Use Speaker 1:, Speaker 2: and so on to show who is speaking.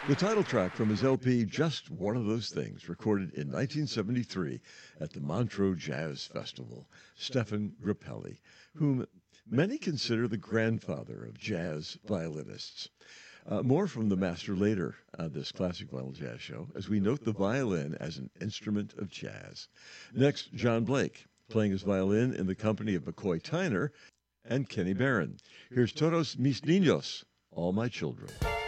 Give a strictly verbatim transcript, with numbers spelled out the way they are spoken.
Speaker 1: The title track from his L P, Just One of Those Things, recorded in nineteen seventy-three at the Montreux Jazz Festival, Stefan Grappelli, whom many consider the grandfather of jazz violinists. Uh, more from the master later on this Classic Vinyl Jazz Show, as we note the violin as an instrument of jazz. Next, John Blake, playing his violin in the company of McCoy Tyner and Kenny Barron. Here's Todos Mis Niños, All My Children.